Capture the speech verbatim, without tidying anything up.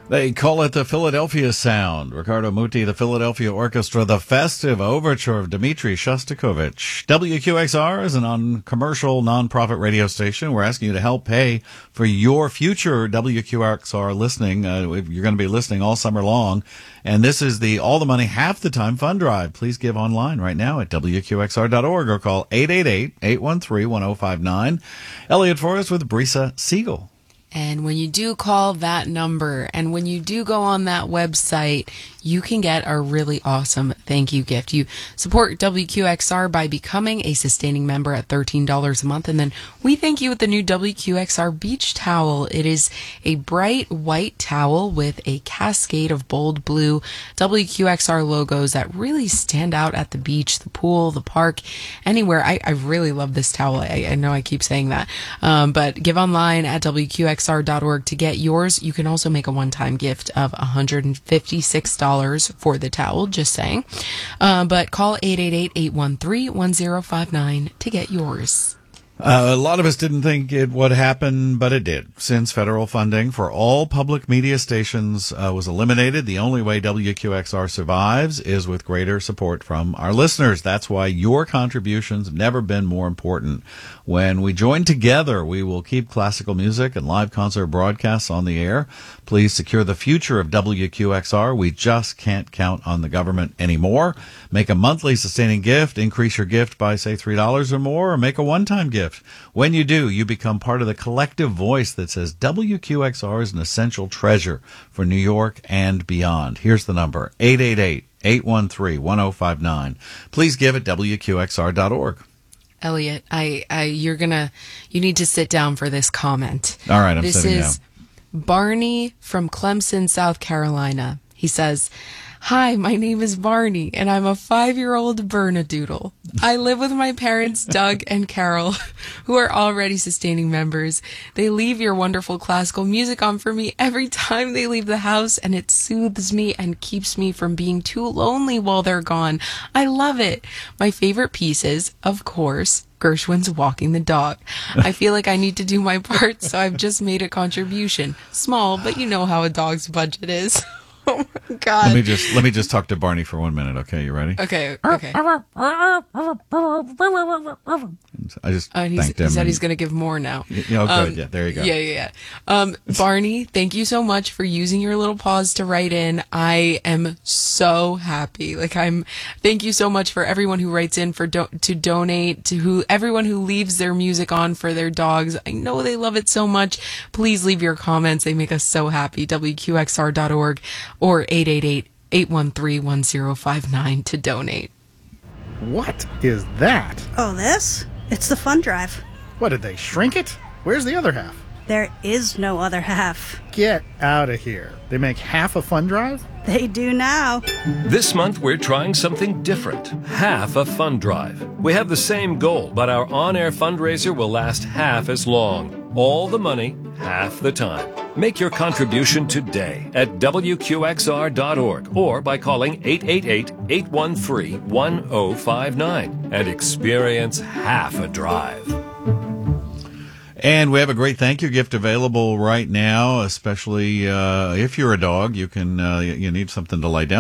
They call it the Philadelphia Sound. Riccardo Muti, the Philadelphia Orchestra, the festive overture of Dmitri Shostakovich. W Q X R is a non-commercial, non-profit radio station. We're asking you to help pay for your future W Q X R listening. Uh, you're going to be listening all summer long. And this is the All the Money, Half the Time Fund Drive. Please give online right now at W Q X R dot org or call eight eight eight, eight one three, one oh five nine. Elliot Forrest with Brisa Siegel. And when you do call that number and when you do go on that website, you can get a really awesome thank you gift. You support W Q X R by becoming a sustaining member at thirteen dollars a month. And then we thank you with the new W Q X R beach towel. It is a bright white towel with a cascade of bold blue W Q X R logos that really stand out at the beach, the pool, the park, anywhere. I, I really love this towel. I, I know I keep saying that. Um, but give online at W Q X R dot org to get yours. You can also make a one-time gift of one hundred fifty-six dollars for the towel, just saying. Uh, but call eight eight eight, eight one three, one oh five nine to get yours. Uh, a lot of us didn't think it would happen, but it did. Since federal funding for all public media stations uh, was eliminated, the only way W Q X R survives is with greater support from our listeners. That's why your contributions have never been more important. When we join together, we will keep classical music and live concert broadcasts on the air. Please secure the future of W Q X R. We just can't count on the government anymore. Make a monthly sustaining gift. Increase your gift by, say, three dollars or more, or make a one-time gift. When you do, you become part of the collective voice that says W Q X R is an essential treasure for New York and beyond. Here's the number, eight eight eight, eight one three, one oh five nine. Please give at W Q X R dot org. Elliot, I, I, you're gonna, you need to sit down for this comment. All right, I'm this sitting down. This is Barney from Clemson, South Carolina. He says, "Hi, my name is Barney, and I'm a five-year-old Bernedoodle. I live with my parents, Doug and Carol, who are already sustaining members. They leave your wonderful classical music on for me every time they leave the house, and it soothes me and keeps me from being too lonely while they're gone. I love it. My favorite piece is, of course, Gershwin's Walking the Dog. I feel like I need to do my part, so I've just made a contribution. Small, but you know how a dog's budget is." Oh my God. Let me just let me just talk to Barney for one minute, okay? You ready? Okay, okay. I just Uh, he's, thanked him. he said and- he's going to give more now. Yeah, oh, good. Um, yeah, there you go. Yeah, yeah, yeah. Um, Barney, thank you so much for using your little paws to write in. I am so happy. Like I'm, thank you so much for everyone who writes in for do- to donate, to who everyone who leaves their music on for their dogs. I know they love it so much. Please leave your comments. They make us so happy. W Q X R dot org or eight eight eight, eight one three, one oh five nine to donate. What is that? Oh, this? It's the fund drive. What, did they shrink it? Where's the other half? There is no other half. Get out of here. They make half a fund drive? They do now. This month, we're trying something different. Half a fund drive. We have the same goal, but our on-air fundraiser will last half as long. All the money, half the time. Make your contribution today at W Q X R dot org or by calling eight eight eight, eight one three, one oh five nine and experience half a drive. And we have a great thank you gift available right now, especially uh, if you're a dog. You can uh, you need something to lay down.